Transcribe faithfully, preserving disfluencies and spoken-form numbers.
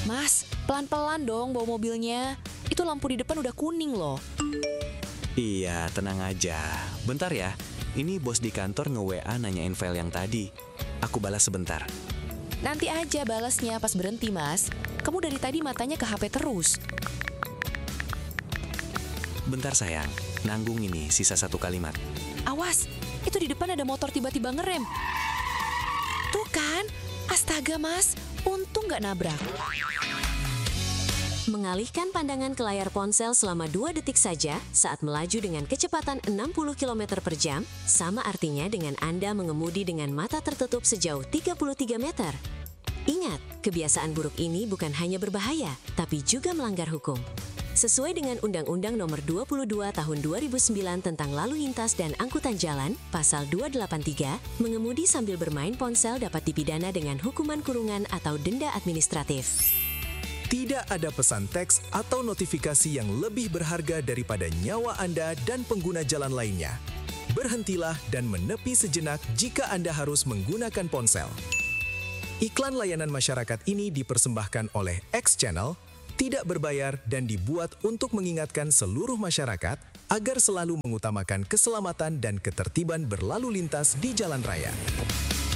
Mas, pelan-pelan dong bawa mobilnya. Itu lampu di depan udah kuning loh. Iya, tenang aja. Bentar ya, ini bos di kantor nge-W A nanyain file yang tadi. Aku balas sebentar. Nanti aja balasnya pas berhenti, Mas. Kamu dari tadi matanya ke H P terus. Bentar sayang, nanggung ini sisa satu kalimat. Awas, itu di depan ada motor tiba-tiba ngerem. Tuh kan, astaga Mas, untung nggak nabrak. Mengalihkan pandangan ke layar ponsel selama dua detik saja saat melaju dengan kecepatan enam puluh kilometer per jam, sama artinya dengan Anda mengemudi dengan mata tertutup sejauh tiga puluh tiga meter. Ingat, kebiasaan buruk ini bukan hanya berbahaya, tapi juga melanggar hukum. Sesuai dengan Undang-Undang Nomor dua puluh dua Tahun dua ribu sembilan tentang Lalu Lintas dan Angkutan Jalan, Pasal dua delapan tiga, mengemudi sambil bermain ponsel dapat dipidana dengan hukuman kurungan atau denda administratif. Tidak ada pesan teks atau notifikasi yang lebih berharga daripada nyawa Anda dan pengguna jalan lainnya. Berhentilah dan menepi sejenak jika Anda harus menggunakan ponsel. Iklan layanan masyarakat ini dipersembahkan oleh X Channel, tidak berbayar dan dibuat untuk mengingatkan seluruh masyarakat agar selalu mengutamakan keselamatan dan ketertiban berlalu lintas di jalan raya.